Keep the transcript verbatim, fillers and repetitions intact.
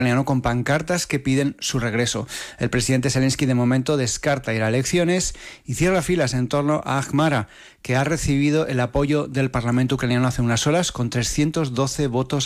ucraniano con pancartas que piden su regreso. El presidente Zelensky de momento descarta ir a elecciones y cierra filas en torno a Ahmara, que ha recibido el apoyo del Parlamento ucraniano hace unas horas con trescientos doce votos